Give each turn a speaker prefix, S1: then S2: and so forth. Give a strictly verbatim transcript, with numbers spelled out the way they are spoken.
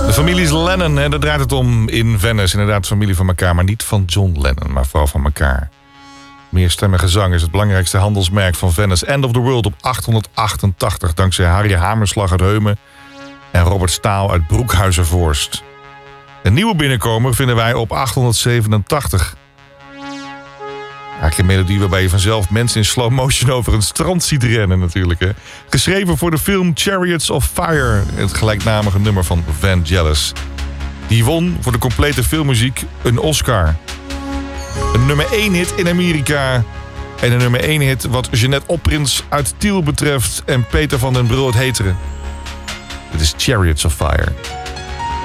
S1: De familie is Lennon, hè, daar draait het om in Venice. Inderdaad, familie van elkaar, maar niet van John Lennon, maar vooral van elkaar. Meerstemmige zang is het belangrijkste handelsmerk van Venice. End of the World op achthonderdachtentachtig, dankzij Harry Hamerslag uit Heumen en Robert Staal uit Broekhuizenvorst. Een nieuwe binnenkomer vinden wij op achthonderdzevenentachtig. Eigenlijk een melodie waarbij je vanzelf mensen in slow motion over een strand ziet rennen natuurlijk. Hè. Geschreven voor de film Chariots of Fire, het gelijknamige nummer van Vangelis. Die won voor de complete filmmuziek een Oscar. Een nummer één hit in Amerika. En een nummer één hit wat Jeanette Opprins uit Tiel betreft en Peter van den Brul het Heteren. Dit is Chariots of Fire.